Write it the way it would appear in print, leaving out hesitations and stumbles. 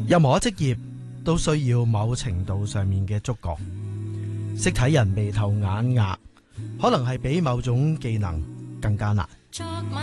任何職業都需要某程度上面嘅觸覺，識睇人眉頭眼額，可能係比某種技能更加難。